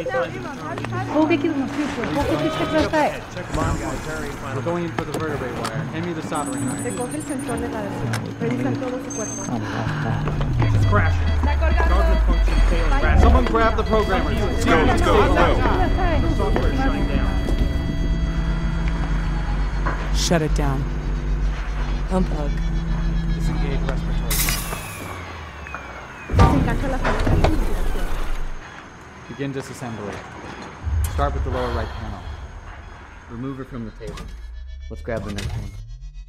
Poke aqui no círculo. Poke aqui que já está. Come on, guys, hurry. We're going in for the vertebrae wire. Hand me the soldering iron. Recoge el sensor de radiación. Revisa todo su cuerpo. It's crashing. Guarded function failing. Someone grab the programmer. Let's go, let's go, let's go. The software is shutting down. Shut it down. Unplug. Disengage respiratory. Desencaja la salida. Begin disassembly. Start with the lower right panel. Remove her from the table. Let's grab the next one.